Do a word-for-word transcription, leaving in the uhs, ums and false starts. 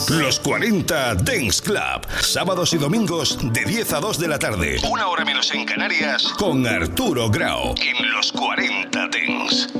Los cuarenta Dance Club. Sábados y domingos de diez a dos de la tarde. Una hora menos en Canarias. Con Arturo Grau. En Los cuarenta Dance.